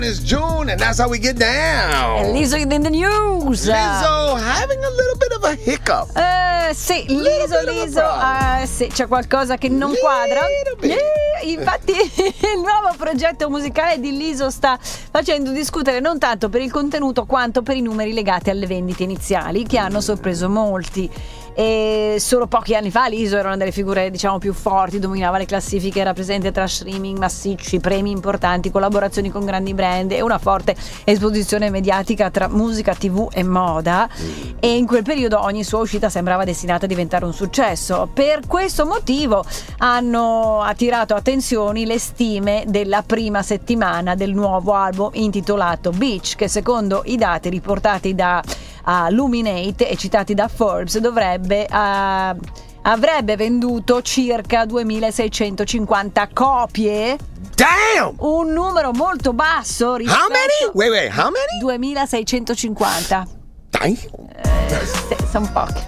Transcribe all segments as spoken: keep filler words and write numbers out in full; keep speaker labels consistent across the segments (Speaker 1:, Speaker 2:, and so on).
Speaker 1: It's June, and that's how we get down.
Speaker 2: Lizzo in the news.
Speaker 1: Lizzo having a little bit of a hiccup.
Speaker 2: Eh, sì, Lizzo, Lizzo, uh, sì, c'è qualcosa che non quadra. Eh, infatti il nuovo progetto musicale di Lizzo sta facendo discutere non tanto per il contenuto quanto per i numeri legati alle vendite iniziali, che hanno sorpreso molti. E solo pochi anni fa Lizzo era una delle figure, diciamo, più forti, dominava le classifiche, era presente tra streaming massicci, premi importanti, collaborazioni con grandi brand e una forte esposizione mediatica tra musica, tv e moda, e in quel periodo ogni sua uscita sembrava destinata a diventare un successo. Per questo motivo hanno attirato attenzioni le stime della prima settimana del nuovo album intitolato Beach, che secondo i dati riportati da a Luminate e citati da Forbes dovrebbe uh, avrebbe venduto circa duemilaseicentocinquanta copie.
Speaker 1: Damn!
Speaker 2: Un numero molto basso rispetto...
Speaker 1: How many? Wait, wait, how many?
Speaker 2: duemilaseicentocinquanta.
Speaker 1: Damn.
Speaker 2: Eh, sì, sono pochi.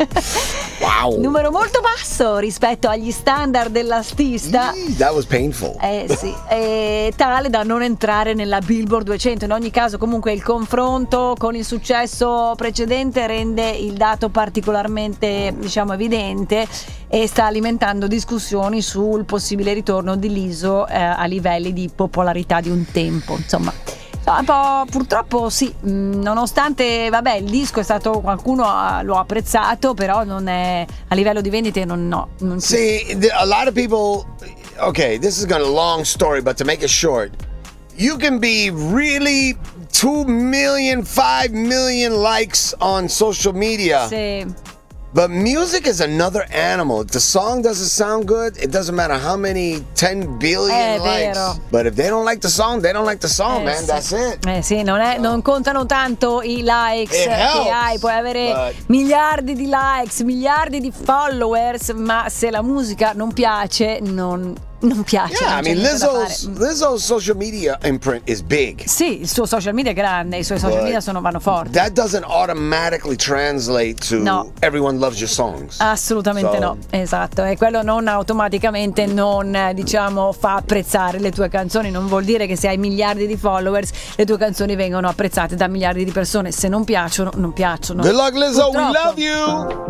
Speaker 1: Wow.
Speaker 2: Numero molto basso rispetto agli standard dell'artista.
Speaker 1: That was painful.
Speaker 2: Eh sì, è tale da non entrare nella Billboard duecento. In ogni caso, comunque, il confronto con il successo precedente rende il dato particolarmente, diciamo, evidente e sta alimentando discussioni sul possibile ritorno di Lizzo eh, a livelli di popolarità di un tempo, insomma. Un po', purtroppo sì, nonostante, vabbè, il disco è stato, qualcuno lo ha apprezzato, però non è a livello di vendite, non no. Non
Speaker 1: See, a lot of people, okay, this is gonna a long story, but to make it short, you can be really two million, five million likes on social media.
Speaker 2: Sì.
Speaker 1: But music is another animal. If the song doesn't sound good, it doesn't matter how many ten billion
Speaker 2: È
Speaker 1: likes.
Speaker 2: vero.
Speaker 1: But if they don't like the song, they don't like the song,
Speaker 2: Eh,
Speaker 1: man.
Speaker 2: sì.
Speaker 1: That's it.
Speaker 2: Eh sì, non, è, non contano tanto i likes
Speaker 1: It
Speaker 2: che
Speaker 1: helps,
Speaker 2: hai, puoi avere
Speaker 1: but-
Speaker 2: miliardi di likes, miliardi di followers, ma se la musica non piace, non, non piace.
Speaker 1: Yeah,
Speaker 2: non
Speaker 1: I
Speaker 2: c'è
Speaker 1: mean,
Speaker 2: niente da
Speaker 1: Lizzo's,
Speaker 2: fare.
Speaker 1: Lizzo's social media imprint is big.
Speaker 2: Sì, il suo social media è grande, i suoi social
Speaker 1: But
Speaker 2: media sono, vanno forti.
Speaker 1: That doesn't automatically translate to
Speaker 2: No.
Speaker 1: everyone loves your songs.
Speaker 2: Assolutamente
Speaker 1: So-
Speaker 2: no, esatto, e quello non automaticamente non, eh, diciamo, fa apprezzare le tue canzoni. Non vuol dire che se hai miliardi di followers le tue canzoni vengono apprezzate da miliardi di persone. Se non piacciono, non piacciono.
Speaker 1: Good luck, Lizzo. We
Speaker 2: Purtroppo.
Speaker 1: love you.